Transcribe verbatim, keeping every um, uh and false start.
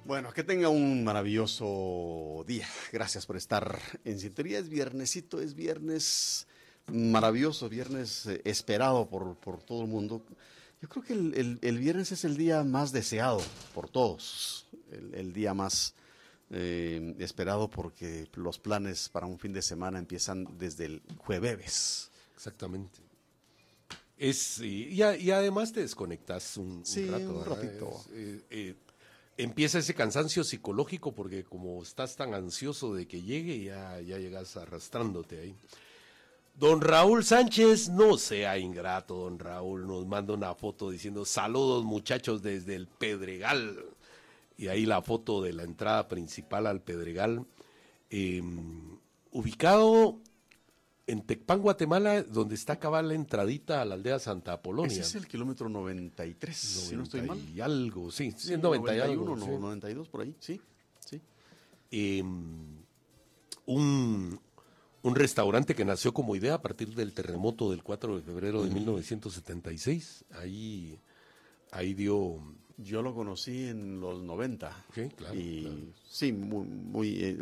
Bueno, que tenga un maravilloso día. Gracias por estar en sintonía. Es viernesito, es viernes maravilloso, viernes eh, esperado por, por todo el mundo. Yo creo que el, el, el viernes es el día más deseado por todos, el, el día más eh, esperado porque los planes para un fin de semana empiezan desde el jueves. Exactamente. Es, y, y, y además te desconectas un, Sí, un rato. un ratito. Es, eh, eh, empieza ese cansancio psicológico porque como estás tan ansioso de que llegue, ya, ya llegas arrastrándote ahí. Don Raúl Sánchez, no sea ingrato, don Raúl, nos manda una foto diciendo saludos muchachos desde el Pedregal. Y ahí la foto de la entrada principal al Pedregal, eh, ubicado en Tecpan, Guatemala, donde está cabal la entradita a la aldea Santa Apolonia. Ese es el kilómetro noventa y tres, si no estoy mal. Y algo, sí, sí, Sí, noventa y noventa y uno, algo. no, Sí. noventa y dos por ahí, sí, sí. Eh, un, un restaurante que nació como idea a partir del terremoto del cuatro de febrero de mil novecientos setenta y seis. Ahí, ahí dio... Yo lo conocí en los noventa. Sí, claro, Y claro. sí, muy, muy eh,